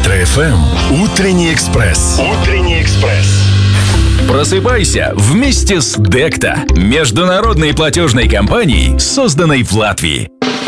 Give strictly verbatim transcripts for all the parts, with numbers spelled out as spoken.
Ретро-эф эм. Утренний экспресс. Утренний экспресс. Просыпайся вместе с Декта, международной платежной компанией, созданной в Латвии.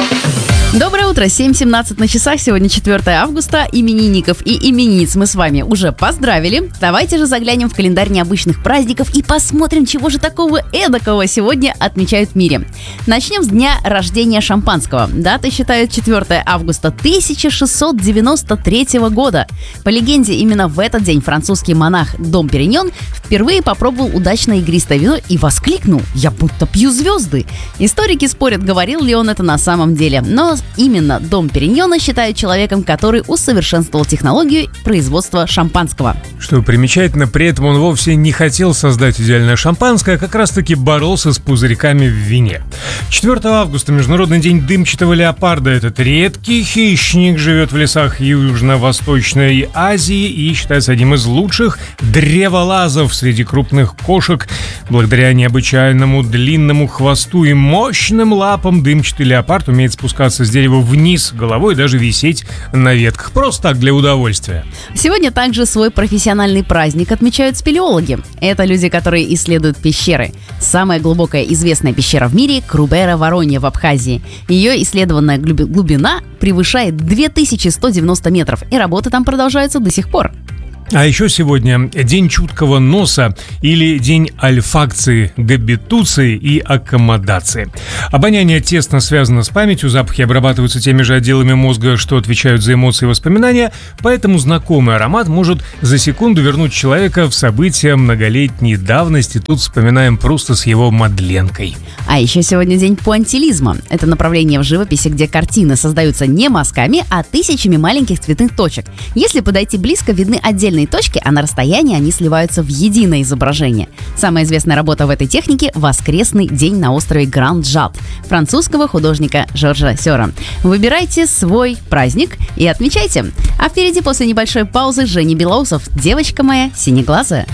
Доброе утро, семь семнадцать на часах, сегодня четвёртое августа, именинников и именинниц мы с вами уже поздравили. Давайте же заглянем в календарь необычных праздников и посмотрим, чего же такого эдакого сегодня отмечают в мире. Начнем с дня рождения шампанского. Дата считают четвёртое августа тысяча шестьсот девяносто третьего года. По легенде, именно в этот день французский монах Дом Периньон впервые попробовал удачное игристое вино и воскликнул: «Я будто пью звезды». Историки спорят, говорил ли он это на самом деле, но именно Дом Периньона считают человеком, который усовершенствовал технологию производства шампанского. Что примечательно, при этом он вовсе не хотел создать идеальное шампанское, а как раз-таки боролся с пузырьками в вине. четвёртого августа — Международный день дымчатого леопарда. Этот редкий хищник живет в лесах Южно-Восточной Азии и считается одним из лучших древолазов среди крупных кошек. Благодаря необычайному длинному хвосту и мощным лапам дымчатый леопард умеет спускаться с дерева вниз головой и даже висеть на ветках. Просто так, для удовольствия. Сегодня также свой профессиональный праздник отмечают спелеологи. Это люди, которые исследуют пещеры. Самая глубокая известная пещера в мире – Крубера-Воронья в Абхазии. Ее исследованная глубина превышает две тысячи сто девяносто метров, и работы там продолжаются до сих пор. А еще сегодня день чуткого носа или день ольфакции, габитуции и аккомодации. Обоняние тесно связано с памятью, запахи обрабатываются теми же отделами мозга, что отвечают за эмоции и воспоминания, поэтому знакомый аромат может за секунду вернуть человека в события многолетней давности. Тут вспоминаем Пруста с его Мадленкой. А еще сегодня день пуантилизма. Это направление в живописи, где картины создаются не мазками, а тысячами маленьких цветных точек. Если подойти близко, видны отдельные точки, а на расстоянии они сливаются в единое изображение. Самая известная работа в этой технике – «Воскресный день на острове Гранд-Джат» французского художника Жоржа Сёра. Выбирайте свой праздник и отмечайте. А впереди после небольшой паузы Женя Белоусов «Девочка моя синеглазая».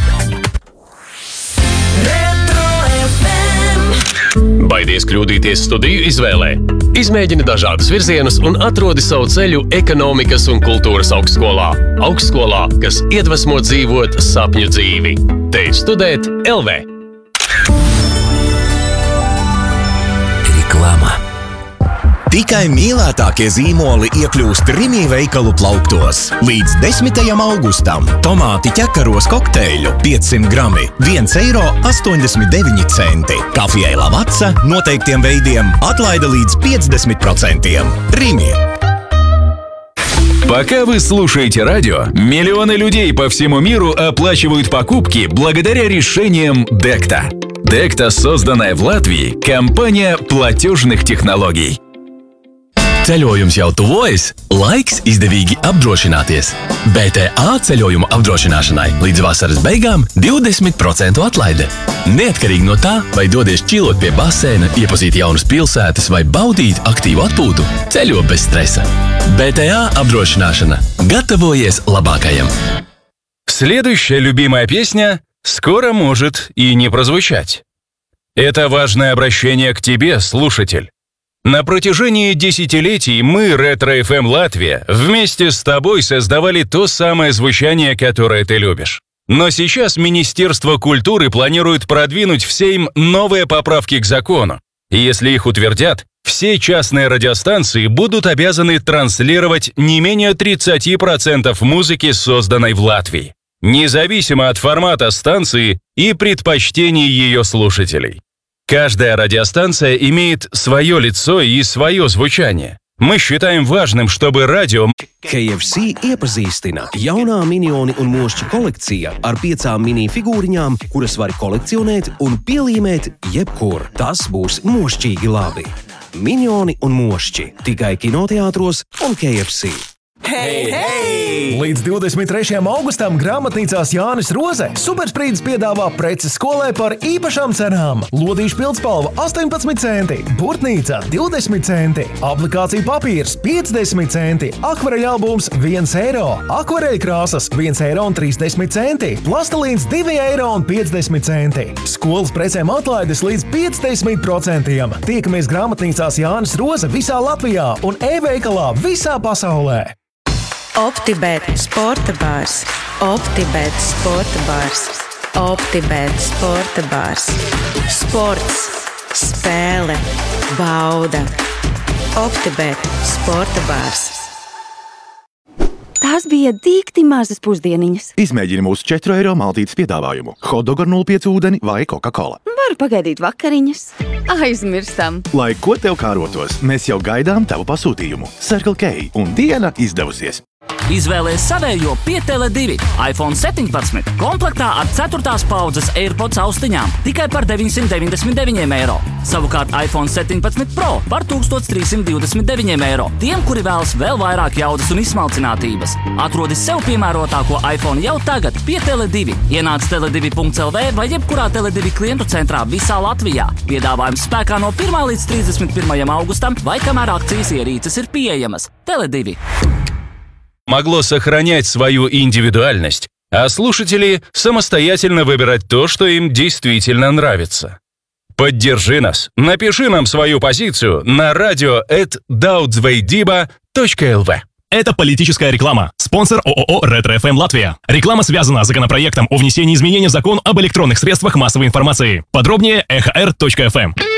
Baidies kļūdīties studiju izvēlē. Izmēģini dažādus virzienus un atrodi savu ceļu ekonomikas un kultūras augstskolā. Augstskolā, kas iedvesmo dzīvot sapņu dzīvi. Te ir Studēt L V. Reklāma. Tikai mīļākie zīmoli iekļūst Rimi veikalu plauktos. Līdz desmitajam augustam tomāti ķekaros kokteļu piecsimt grami viens eiro astoņdesmit deviņi centi. Kafijai Lavazza noteiktiem veidiem atlaide līdz пятьдесят процентов. Rimi. Пока вы слушаете радио, миллионы людей по всему миру оплачивают покупки благодаря решениям Декта. Декта, созданная в Латвии, компания платежных технологий. Ceļojums jau tuvojas, laiks izdevīgi apdrošināties. B T A ceļojumu apdrošināšanai līdz vasaras beigām divdesmit procentu atlaide. Neatkarīgi no tā, vai dodies čilot pie baseina, iepazīt jaunas pilsētas vai baudīt aktīvu atpūtu, ceļo bez stresa. B T A apdrošināšana. Gatavojies labākajam. Следующая любимая песня скоро может и не прозвучать. Это важное обращение к тебе, слушатель. На протяжении десятилетий мы, Ретро-эф эм Латвия, вместе с тобой создавали то самое звучание, которое ты любишь. Но сейчас Министерство культуры планирует продвинуть в Сейм новые поправки к закону. И если их утвердят, все частные радиостанции будут обязаны транслировать не менее тридцать процентов музыки, созданной в Латвии, независимо от формата станции и предпочтений ее слушателей. Каждая радиостанция имеет свое лицо и свое звучание. Мы считаем важным, чтобы радио... K F C iepazīstina jaunā Minioni un Mošķi kolekcija ar piecām mini figūriņām, kuras var kolekcionēt un pielīmēt jebkur. Tas būs mošķīgi labi. Minioni un Mošķi tikai kinoteātros un K F C. Hei, hei! Līdz divdesmit trešajam augustam grāmatnīcās Jānis Roze Supersprīdis piedāvā preces skolai par īpašām cenām. Lodīšu pildspalva astoņpadsmit centi, burtnīca divdesmit centi, aplikācija papīrs piecdesmit centi, akvareļa albums viens eiro, akvareļa krāsas viens eiro un trīsdesmit centi, plastilīns divi eiro un piecdesmit centi. Skolas precēm atlaides līdz piecdesmit procentiem. Tiekamies grāmatnīcās Jānis Roze visā Latvijā un e-veikalā visā pasaulē. OptiBet sporta bārs. OptiBet sporta bārs. OptiBet sporta bārs. Sports, spēle, bauda. OptiBet sporta bārs. Tās bija dīkti mazas pusdieniņas. Izmēģini mūsu četru eiro maltītes piedāvājumu. Hotdog ar nulle pieci ūdeni vai Coca-Cola. Varu pagaidīt vakariņas. Aizmirstam. Lai ko tev kārotos, mēs jau gaidām tavu pasūtījumu. Circle K un diena izdevusies. Izvēlies savējo pie Tele divi. iPhone septiņpadsmit komplektā ar ceturtās paudzes AirPods austiņām tikai par deviņsimt deviņdesmit deviņiem eiro. Savukārt iPhone septiņpadsmit Pro par tūkstoš trīs simt divdesmit deviņiem eiro. Tiem, kuri vēlas vēl vairāk jaudas un izsmalcinātības. Atrodi sev piemērotāko iPhone jau tagad pie Tele divi. Ienāc tele divi punkts el vē vai jebkurā Tele divi klientu centrā visā Latvijā. Piedāvājums spēkā no pirmā līdz trīsdesmit pirmajam augustam vai kamēr akcijas ierīces ir pieejamas. Tele divi. Могло сохранять свою индивидуальность, а слушатели самостоятельно выбирать то, что им действительно нравится. Поддержи нас, напиши нам свою позицию на радио эт даудзвейдиба точка эл ви. Это политическая реклама. Спонсор ООО «Ретро эф эм Латвия». Реклама связана с законопроектом о внесении изменений в закон об электронных средствах массовой информации. Подробнее эхо эр точка эф эм.